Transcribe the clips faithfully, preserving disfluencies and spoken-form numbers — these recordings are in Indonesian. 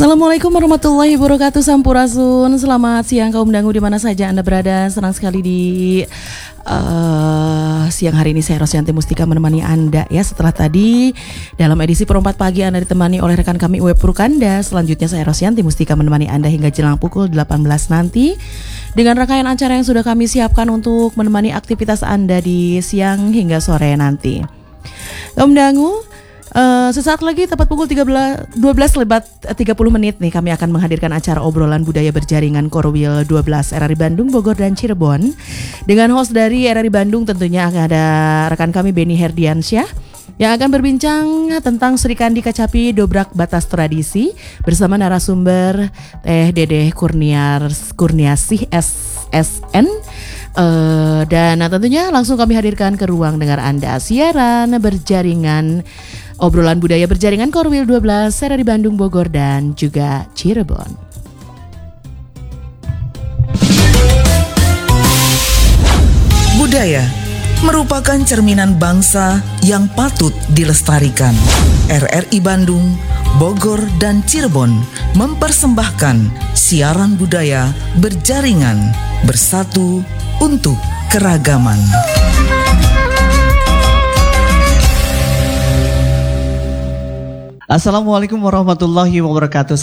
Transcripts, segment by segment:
Assalamualaikum warahmatullahi wabarakatuh. Sampurasun. Selamat siang kaum dangu di mana saja Anda berada. Senang sekali di uh, siang hari ini saya Rosyanti Mustika menemani Anda ya. Setelah tadi dalam edisi perempat pagi Anda ditemani oleh rekan kami Uwe Purkanda. Selanjutnya saya Rosyanti Mustika menemani Anda hingga jelang pukul delapan belas nanti dengan rangkaian acara yang sudah kami siapkan untuk menemani aktivitas Anda di siang hingga sore nanti. Kaum dangu, Uh, sesaat lagi tepat pukul tiga belas, dua belas lewat tiga puluh menit nih kami akan menghadirkan acara obrolan budaya berjaringan Korwil dua belas R R I Bandung, Bogor dan Cirebon. Dengan host dari R R I Bandung tentunya akan ada rekan kami Beni Herdiansyah yang akan berbincang tentang Sri Kandi Kacapi Dobrak Batas Tradisi bersama narasumber Teh Dedeh Kurniar Kurniasih S S N. Uh, dan nah, tentunya langsung kami hadirkan ke ruang dengar Anda siaran berjaringan obrolan budaya berjaringan Korwil dua belas R R I Bandung, Bogor dan juga Cirebon. Budaya merupakan cerminan bangsa yang patut dilestarikan. R R I Bandung, Bogor dan Cirebon mempersembahkan siaran budaya berjaringan bersatu untuk keragaman. Assalamualaikum warahmatullahi wabarakatuh.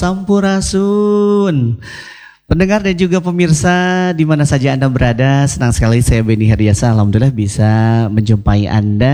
Sampurasun. Pendengar dan juga pemirsa di mana saja Anda berada, senang sekali saya Beni Herdiansyah alhamdulillah bisa menjumpai Anda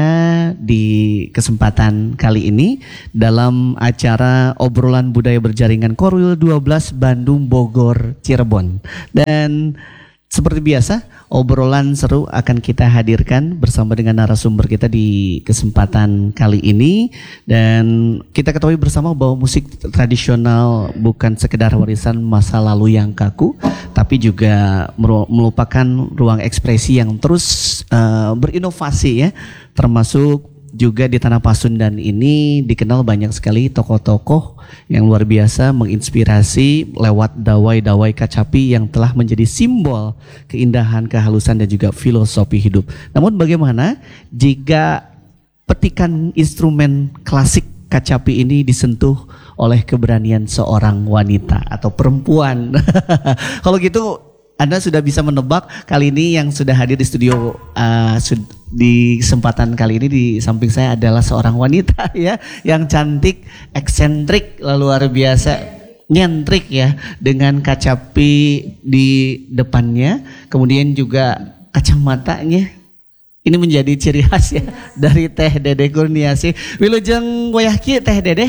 di kesempatan kali ini dalam acara obrolan budaya berjaringan Korwil dua belas Bandung, Bogor, Cirebon. Dan seperti biasa, obrolan seru akan kita hadirkan bersama dengan narasumber kita di kesempatan kali ini. Dan kita ketahui bersama bahwa musik tradisional bukan sekedar warisan masa lalu yang kaku, tapi juga merupakan ruang ekspresi yang terus uh, berinovasi ya, termasuk juga di Tanah Pasundan ini dikenal banyak sekali tokoh-tokoh yang luar biasa menginspirasi lewat dawai-dawai kacapi yang telah menjadi simbol keindahan, kehalusan dan juga filosofi hidup. Namun bagaimana jika petikan instrumen klasik kacapi ini disentuh oleh keberanian seorang wanita atau perempuan? Kalau gitu Anda sudah bisa menebak kali ini yang sudah hadir di studio uh, di kesempatan kali ini di samping saya adalah seorang wanita ya yang cantik, eksentrik, luar biasa, nyentrik ya dengan kacapi di depannya, kemudian juga kacamatanya. Ini menjadi ciri khas ya dari Teh Dedeh Kurniasih. Wilujeng wayah kieu Teh Dedeh.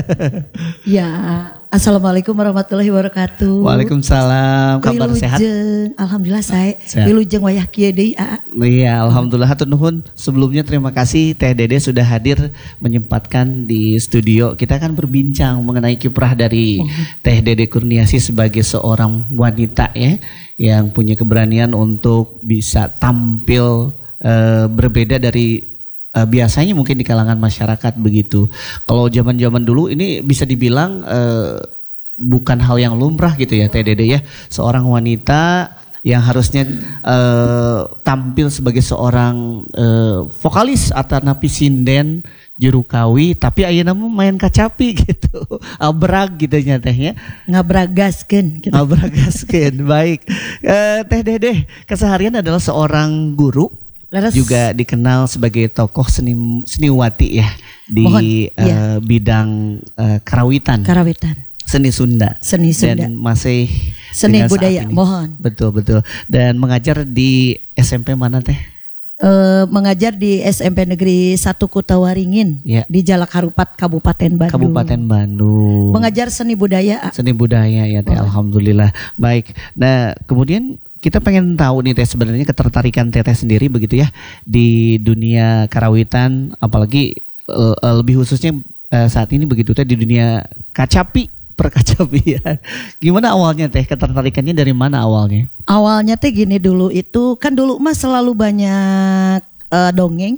Ya, assalamualaikum warahmatullahi wabarakatuh. Waalaikumsalam. Kabar Wilujeng, sehat? Alhamdulillah saya. Sehat. Wilujeng wayah kieu deui aa. Iya, alhamdulillah hatur nuhun. Sebelumnya terima kasih Teh Dedeh sudah hadir menyempatkan di studio. Kita akan berbincang mengenai kiprah dari oh. Teh Dedeh Kurniasih sebagai seorang wanita ya yang punya keberanian untuk bisa tampil Uh, berbeda dari uh, biasanya mungkin di kalangan masyarakat begitu. Kalau zaman-zaman dulu ini bisa dibilang uh, bukan hal yang lumrah gitu ya Teh Dedeh ya. Seorang wanita yang harusnya uh, tampil sebagai seorang uh, vokalis atau napi sinden juru kawi, tapi ayeuna mah main kacapi gitu. Abrag gitu nya tehnya. Ngabragaskeun gitu. Ngabragaskeun. Baik. Uh, Teh Dedeh keseharian adalah seorang guru. Laras. Juga dikenal sebagai tokoh seni seniwati ya di Mohon, uh, ya. bidang uh, karawitan. Karawitan. Seni Sunda. Seni Sunda. Dan masih seni budaya. Mohon. Betul betul. Dan mengajar di S M P mana Teh? Uh, mengajar di S M P Negeri satu Kutawaringin ya. Di Jalak Harupat Kabupaten Bandung. Kabupaten Bandung. Mengajar seni budaya. Seni budaya ya Teh. Oh. Alhamdulillah. Baik. Nah kemudian kita pengen tahu nih Teh sebenarnya ketertarikan Teteh sendiri begitu ya di dunia karawitan, apalagi uh, lebih khususnya uh, saat ini begitu Teh di dunia kacapi, perkacapian. Gimana awalnya Teh, ketertarikannya dari mana awalnya? Awalnya Teh gini dulu itu kan dulu mah selalu banyak uh, dongeng,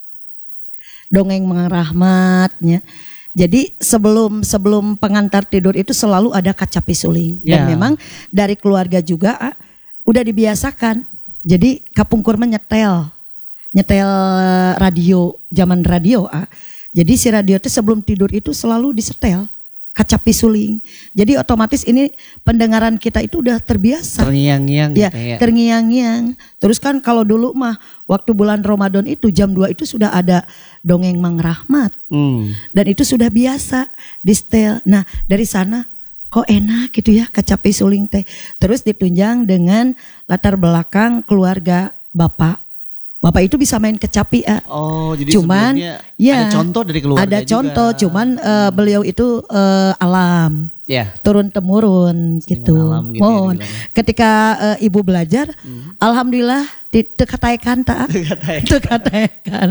dongeng Mang Rahmatnya. Jadi sebelum sebelum pengantar tidur itu selalu ada kacapi suling dan yeah. memang dari keluarga juga ah, udah dibiasakan. Jadi kapungkur menyetel, nyetel radio, zaman radio ah. Jadi si radio itu sebelum tidur itu selalu disetel kacapi suling. Jadi otomatis ini pendengaran kita itu udah terbiasa. Terngiang-ngiang Ya, gitu ya. terngiang-ngiang. Terus kan kalau dulu mah waktu bulan Ramadan itu jam dua itu sudah ada dongeng Mang Rahmat. Hmm. Dan itu sudah biasa di setel. Nah, dari sana kok enak gitu ya kacapi suling teh. Terus ditunjang dengan latar belakang keluarga Bapak. Bapak itu bisa main kecapi ya. Oh, jadi cuman sebelumnya ya, ada contoh dari keluarga ada juga. contoh, cuman uh, beliau itu uh, alam. Ya. Turun temurun gitu. alam gitu ya Mohon. dibilangnya. Ketika uh, ibu belajar, Hmm. alhamdulillah dikatakan tak, dikatakan.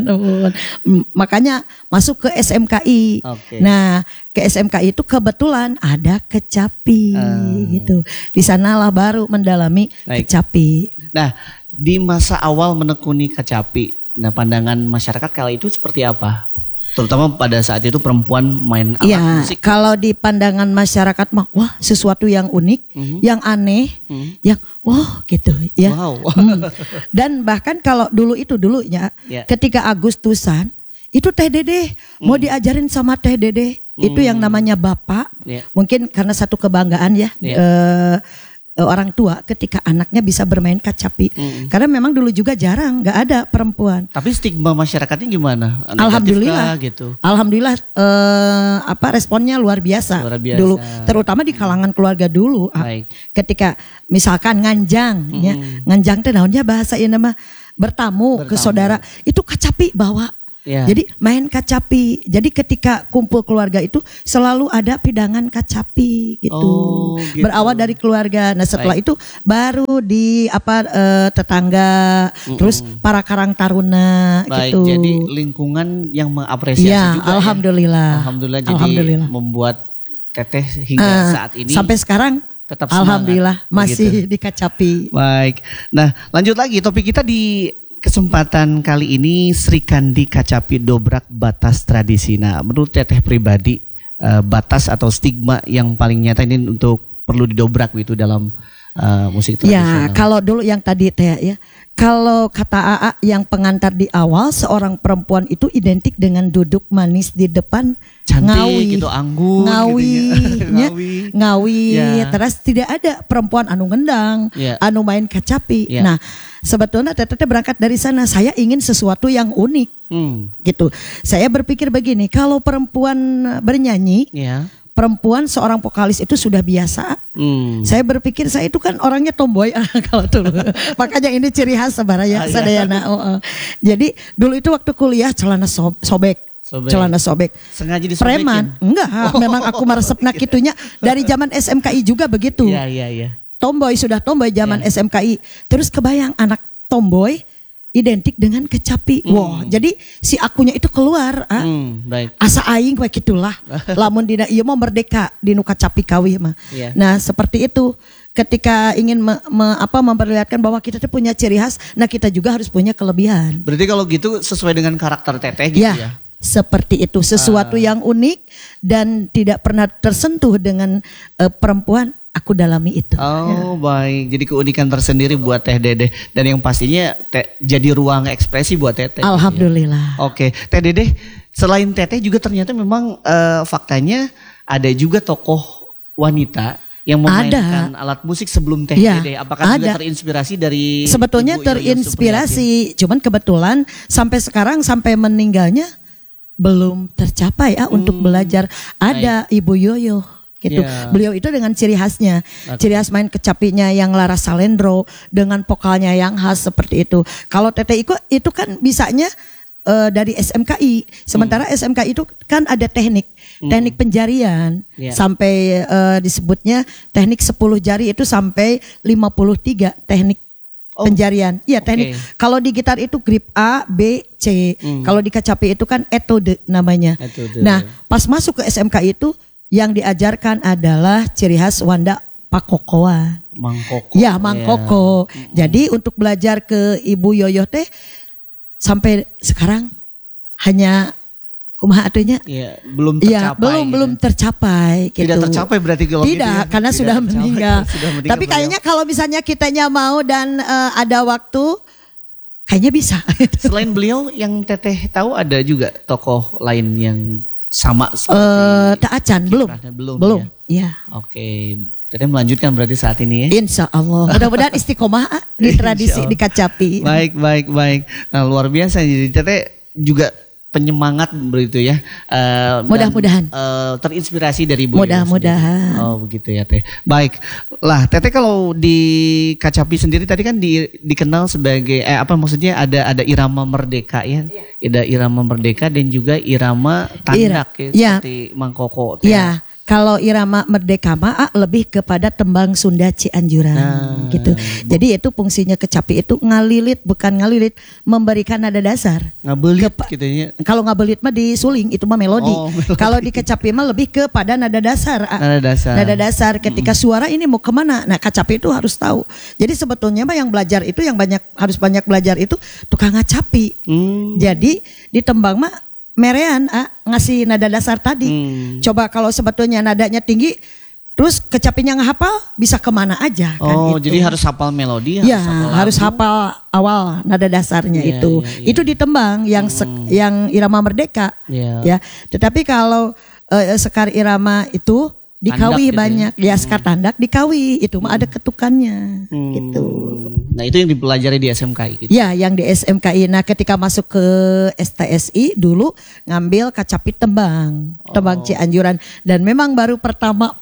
Makanya masuk ke S M K I. Oke. Nah, ke S M K I itu kebetulan ada kecapi Ah. gitu. Di sanalah baru mendalami Baik. kecapi. Nah, di masa awal menekuni kecapi, nah pandangan masyarakat kala itu seperti apa? Terutama pada saat itu perempuan main alat Ya, musik. kalau di pandangan masyarakat mah, wah sesuatu yang unik, Mhm. yang aneh, Mhm. yang wah gitu ya. Wow. Hmm. Dan bahkan kalau dulu itu dulunya, Ya. ketika Agustusan, itu Teh Dede mau diajarin sama Teh Dede, itu yang namanya bapak. Ya. Mungkin karena satu kebanggaan ya. Ya. eh, eh, orang tua ketika anaknya bisa bermain kacapi. Mm. Karena memang dulu juga jarang, nggak ada perempuan. Tapi stigma masyarakatnya gimana? Negatif Alhamdulillah. kah gitu. Alhamdulillah eh, apa responnya luar biasa, Luar biasa. dulu, terutama di kalangan keluarga dulu. ah. Baik. Ketika misalkan nganjang, ya, nganjang teh naonnya bahasa ini mah bertamu, ke Bertamu. saudara, itu kacapi bawa. Ya. Jadi main kacapi. Jadi ketika kumpul keluarga itu selalu ada pidangan kacapi gitu. Oh, gitu. Berawal dari keluarga. Nah, setelah itu baru di apa eh, tetangga, terus para karang taruna Baik, gitu. jadi lingkungan yang mengapresiasi Ya, juga alhamdulillah. ya. Alhamdulillah jadi Alhamdulillah. membuat Teteh hingga Ah, saat ini sampai sekarang tetap semangat, alhamdulillah masih begitu. dikacapi. Baik. Nah, lanjut lagi topik kita di kesempatan kali ini Sri Kandi Kacapi Dobrak Batas Tradisi. Nah, menurut Teteh pribadi eh, batas atau stigma yang paling nyata ini untuk perlu didobrak gitu dalam eh, musik Ya, tradisional. kalau dulu yang tadi teh ya. Kalau kata A A yang pengantar di awal, seorang perempuan itu identik dengan duduk manis di depan, Cantik ngawi, gitu, anggun ngawi, gitu ya. nya, Ngawi. ngawi. Ya. Terus tidak ada perempuan anu ngendang, Ya. anu main kacapi. Ya. Nah, sebetulnya teteh berangkat dari sana. Saya ingin sesuatu yang unik. Hmm, Gitu. Saya berpikir begini, kalau perempuan bernyanyi, ya. perempuan seorang vokalis itu sudah biasa. Hmm. Saya berpikir saya itu kan orangnya tomboy kalau dulu. Makanya ini ciri khas Ah, sebaraya iya. sadayana. Oh, oh. Jadi dulu itu waktu kuliah celana sob- sobek. Sobek. Celana sobek. Sengaja disobekin. Preman. Enggak, memang aku meresepna kitunya dari zaman S M K I juga begitu. Iya, iya, iya. Tomboy sudah tomboy zaman Ya. S M K I. Terus kebayang anak tomboy identik dengan kecapi. Wah, jadi si akunya itu keluar. Ah. Hmm, baik. Asa aing kayak gitulah. Lamun dina ieu mah merdeka di nu kacapi kawih mah. Iya. Nah, seperti itu. Ketika ingin me, me- apa memperlihatkan bahwa kita tuh punya ciri khas, nah kita juga harus punya kelebihan. Berarti kalau gitu sesuai dengan karakter Teteh gitu Ya, ya. seperti itu, sesuatu yang unik dan tidak pernah tersentuh dengan eh, perempuan, aku dalami itu. Oh baik, jadi keunikan tersendiri buat Teh Dedeh dan yang pastinya te- jadi ruang ekspresi buat Teteh. Alhamdulillah. Oke, Teh Dedeh selain Teteh juga ternyata memang eh, faktanya ada juga tokoh wanita yang memainkan alat musik sebelum Teh Ya, Dedeh. Apakah juga ada. terinspirasi dari Sebetulnya Ibu Yoyo terinspirasi, cuman kebetulan sampai sekarang sampai meninggalnya belum tercapai ya untuk belajar. Ada Ibu Yoyo gitu. Ya. Beliau itu dengan ciri khasnya, ciri khas main kecapinya yang Laras Salendro dengan vokalnya yang khas seperti itu. Kalau Teteh Iko itu kan bisanya eh, dari S M K I. Sementara S M K I itu kan ada teknik, teknik penjarian Ya. sampai eh, disebutnya teknik sepuluh jari itu sampai lima puluh tiga teknik Oh, penjarian. Iya, teknik. oke. Kalau di gitar itu grip A, B, C. Kalau di kecapi itu kan etode namanya. Etode. Nah, pas masuk ke S M K itu yang diajarkan adalah ciri khas Wanda Pakokoan. Mangkoko. Ya, Mangkoko. Jadi untuk belajar ke Ibu Yoyo teh sampai sekarang hanya kumaha atunya? Ya, belum tercapai. Iya, belum gitu. belum tercapai gitu. Tidak tercapai berarti kalau gitu Tidak, ya. karena Tidak sudah tercapai, meninggal. sudah meninggal Tapi beliau. kayaknya kalau misalnya kitanya mau dan eh, ada waktu, kayaknya bisa. Selain beliau yang Teteh tahu ada juga tokoh lain yang sama seperti Eh, tak acan belum. kiprahnya? Belum, Belum. ya? Ya. Oke, Teteh melanjutkan berarti saat ini ya. Insya Allah. Mudah-mudahan istiqomah ah, di tradisi Insya Allah. di Kacapi. Baik, baik, baik. Nah, luar biasa. Jadi Teteh juga penyemangat begitu ya. Eh, dan, Mudah-mudahan. eh, terinspirasi dari Bu Yoyo Mudah-mudahan. sendiri. Oh begitu ya Teh. Baik. Lah Teteh kalau di Kacapi sendiri tadi kan di, dikenal sebagai eh apa maksudnya ada ada irama merdeka ya. Ada irama merdeka dan juga irama tandak ya, Ya. seperti Mangkoko. Teh. Ya, kalau irama merdeka mah ah, lebih kepada tembang Sunda Cianjuran Nah, gitu. Jadi itu fungsinya Kecapi itu ngalilit, bukan ngalilit, memberikan nada dasar. Ngabelit Kepa- gitu ya. Kalau ngabelit mah di suling itu mah melodi. Oh, melodi. Kalau di Kecapi mah lebih kepada nada dasar. ah. Nada dasar. Nada dasar ketika suara ini mau kemana. Nah Kecapi itu harus tahu. Jadi sebetulnya mah yang belajar itu yang banyak harus banyak belajar itu tukang ngacapi. Hmm. Jadi di tembang mah merean ah, ngasih nada dasar tadi. Hmm. Coba kalau sebetulnya nadanya tinggi, terus Kecapinya ngehafal bisa kemana aja kan Oh, itu. jadi harus hafal melodi, Ya, harus lagu. hafal awal nada dasarnya Iya, itu. iya, iya. Itu di tembang yang sek- yang irama merdeka. Iya. Ya. Tetapi kalau eh, sekar irama itu dikawi Tandak gitu banyak. Ya, sekar tandak dikawi itu mah ada ketukannya Hmm. gitu. Nah itu yang dipelajari di S M K I gitu. Ya, yang di S M K I. Nah, ketika masuk ke S T S I dulu ngambil Kacapi tembang, tembang Oh. Cianjuran, dan memang baru pertama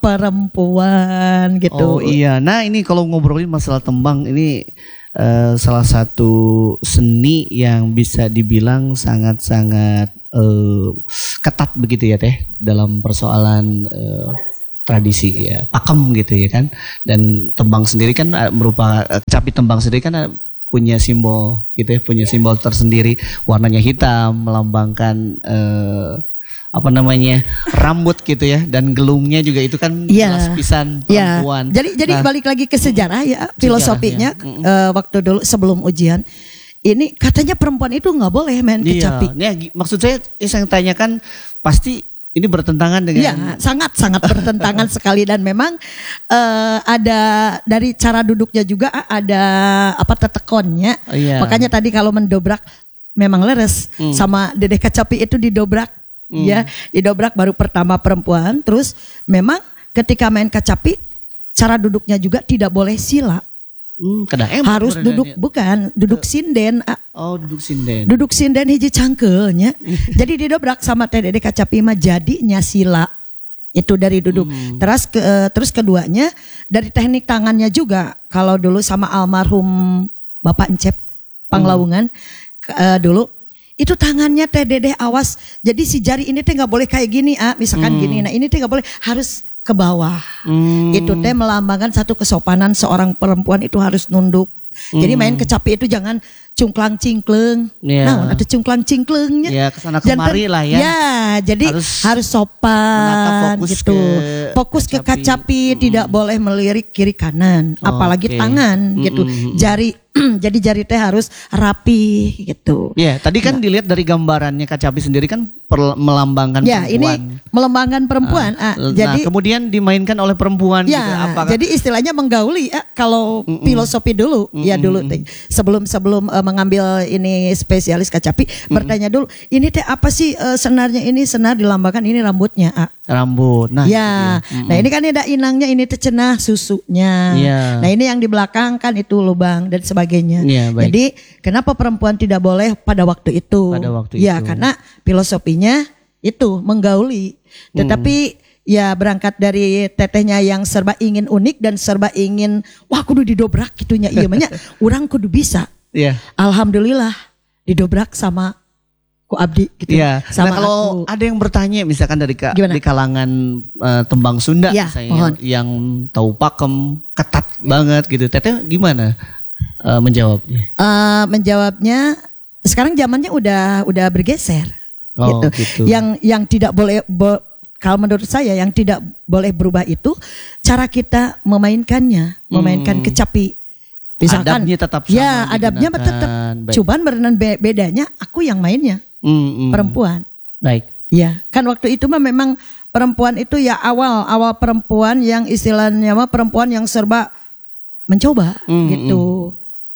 perempuan Oh gitu. iya, nah ini kalau ngobrolin masalah tembang ini eh, salah satu seni yang bisa dibilang sangat-sangat eh, ketat begitu ya Teh dalam persoalan eh, tradisi ya, pakem gitu ya kan. Dan tembang sendiri kan eh, merupakan eh, Kecapi tembang sendiri kan eh, punya simbol gitu ya, punya simbol tersendiri, warnanya hitam melambangkan eh, apa namanya rambut gitu ya, dan gelungnya juga itu kan Iya. jelas pisan Ya, perempuan. jadi jadi Nah, balik lagi ke sejarah ya, filosofinya eh, waktu dulu sebelum ujian. Ini katanya perempuan itu nggak boleh main Kecapi. Iya, ya, gi- maksud saya yang saya tanyakan pasti ini bertentangan dengan Iya, sangat sangat bertentangan sekali, dan memang eh, ada dari cara duduknya juga ah, ada apa tetekonnya. Oh, iya. Makanya tadi kalau mendobrak memang leres, sama Dedeh Kecapi itu didobrak ya, didobrak baru pertama perempuan. Terus memang ketika main Kecapi cara duduknya juga tidak boleh sila. Hmm, kedaem Harus sebenarnya. duduk bukan, duduk sinden. ah. Oh, duduk sinden. Duduk sinden hiji cangkelnya. Jadi didobrak sama Teh Dedeh Kecapi mah jadinya sila. Itu dari duduk. Terus ke, eh, terus keduanya dari teknik tangannya juga. Kalau dulu sama almarhum Bapak Encep Panglaungan ke- eh, dulu itu tangannya Teh Dedeh awas. Jadi si jari ini teh nggak boleh kayak gini ah, misalkan gini. Nah, ini teh nggak boleh, harus ke bawah. Hmm. Itu teh melambangkan satu kesopanan seorang perempuan itu harus nunduk. Jadi main Kecapi itu jangan cungklang cingkleng. Iya. Nah, ada cungklang cingklengnya. Ya, kesana Jangan- kemari lah ya. Ya, jadi Harus harus, menatap sopan fokus gitu. ke Fokus ke Kecapi. Kacapi, tidak boleh melirik kiri kanan, apalagi Oke. tangan gitu. Mm-mm. Jari jadi jari teh harus rapi gitu. Ya, tadi kan dilihat dari gambarannya Kecapi sendiri kan per- melambangkan Ya, ini perempuan. melambangkan perempuan. Ah, Nah, jadi kemudian dimainkan oleh perempuan ya, gitu. Apakah jadi istilahnya menggauli ya, kalau filosofi dulu ya dulu teh. Sebelum sebelum eh, mengambil ini spesialis Kecapi, bertanya dulu, ini teh apa sih eh, senarnya, ini senar dilambangkan ini rambutnya. Ah. rambut. Nah, Ya, itu dia. nah ini kan ada inangnya, ini teh cenah susunya. Iya. Nah ini yang di belakang kan itu lubang dan sebagainya. Iya, baik. Jadi kenapa perempuan tidak boleh pada waktu itu? Pada waktu ya, itu. karena filosofinya itu menggauli. Tetapi ya berangkat dari tetehnya yang serba ingin unik dan serba ingin wah kudu didobrak gitunya. Iya banyak orang kudu bisa. Iya. Alhamdulillah didobrak sama ku abdi gitu. Iya. Sama Nah, kalau aku. ada yang bertanya misalkan dari ka- Gimana? di kalangan eh, tembang Sunda Ya, misalnya mohon. yang tahu pakem ketat banget gitu. Teteh gimana eh, menjawabnya? Eh, menjawabnya sekarang zamannya udah udah bergeser Oh, gitu. gitu. Yang yang tidak boleh bo- kalau menurut saya yang tidak boleh berubah itu cara kita memainkannya, memainkan Kecapi. Misalkan Adabnya tetap sama ya, adabnya digunakan. tetap. Baik. Cuman berenang be- bedanya aku yang mainnya Mm, mm. perempuan. Baik. Ya, kan waktu itu mah memang perempuan itu ya awal awal perempuan yang istilahnya mah perempuan yang serba mencoba Mm, gitu.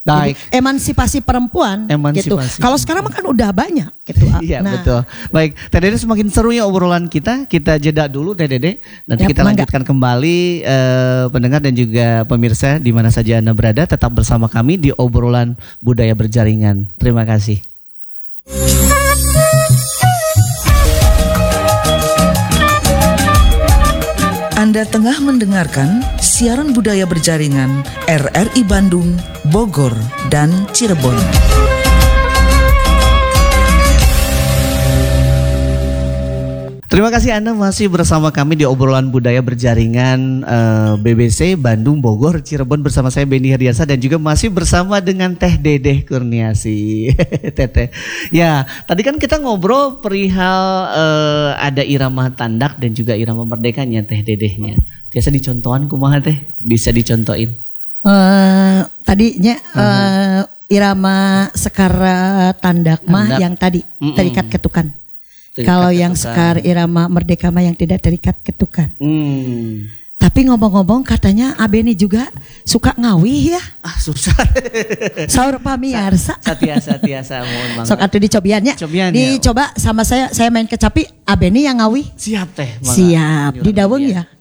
Baik. Jadi, emansipasi perempuan gitu. Emansipasi. Kalau sekarang mah kan udah banyak gitu. Iya Nah, betul. Baik, Teh Dede semakin seru ya obrolan kita. Kita jeda dulu Teh Dede. Nanti Ya, kita mangga. lanjutkan kembali eh, pendengar dan juga pemirsa di mana saja Anda berada. Tetap bersama kami di obrolan budaya berjaringan. Terima kasih. Anda tengah mendengarkan siaran budaya berjaringan R R I Bandung, Bogor, dan Cirebon. Terima kasih Anda masih bersama kami di obrolan budaya berjaringan eh, B B C Bandung, Bogor, Cirebon bersama saya Benny Herdiansa dan juga masih bersama dengan Teh Dedeh Kurniasi. Teteh. Ya, tadi kan kita ngobrol perihal eh, ada irama tandak dan juga irama merdekanya Teh Dedehnya. Biasa dicontohan kumaha Teh? Bisa dicontohin. eh, tadinya eh, irama sekar tandak mah Tandak. yang tadi Mm-mm. terikat ketukan. Terikat Kalau yang ketukan. sekar irama merdeka mah yang tidak terikat ketukan. Hmm. Tapi ngomong-ngomong katanya Abeni juga suka ngawih ya. Ah susah. Saur pamiarsa. Satiasa tiasa mohon banget. Sok atuh dicobiannya. Cobian ya. Dicoba sama saya saya main kecapi Abeni yang ngawih. Siap Teh. Mangga. Siap, Nyuruh di Dawung dia. ya.